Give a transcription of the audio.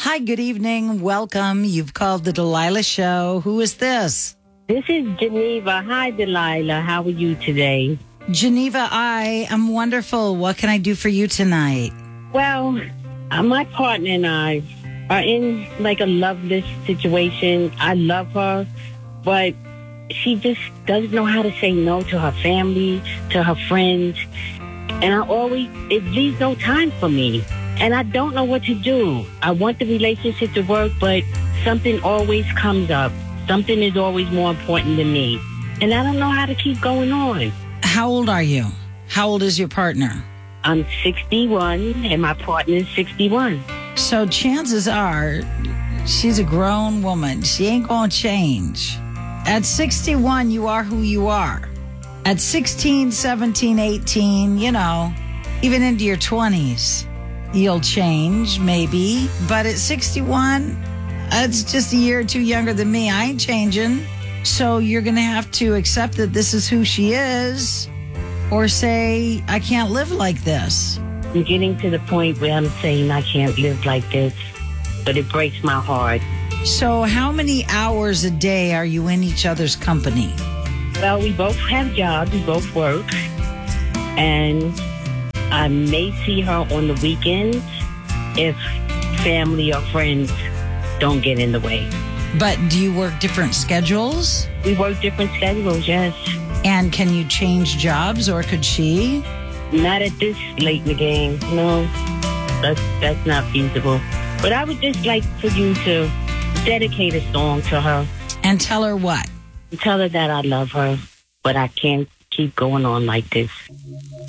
Hi, good evening. Welcome. You've called the Delilah Show. Who is this? This is Geneva. Hi, Delilah. How are you today? Geneva, I am wonderful. What can I do for you tonight? Well, my partner and I are in like a loveless situation. I love her, but she just doesn't know how to say no to her family, to her friends. And it leaves no time for me. And I don't know what to do. I want the relationship to work, but something always comes up. Something is always more important than me. And I don't know how to keep going on. How old are you? How old is your partner? I'm 61 and my partner is 61. So chances are she's a grown woman. She ain't going to change. At 61, you are who you are. At 16, 17, 18, even into your 20s, you'll change maybe. But at 61, it's just a year or two younger than me. I ain't changing. So you're going to have to accept that this is who she is, or say, I can't live like this. I'm getting to the point where I'm saying I can't live like this, but it breaks my heart. So how many hours a day are you in each other's company? Well, we both have jobs, we both work, and I may see her on the weekends if family or friends don't get in the way. But do you work different schedules? We work different schedules, yes. And can you change jobs, or could she? Not at this late in the game, no. That's not feasible. But I would just like for you to dedicate a song to her. And tell her what? Tell her that I love her, but I can't keep going on like this.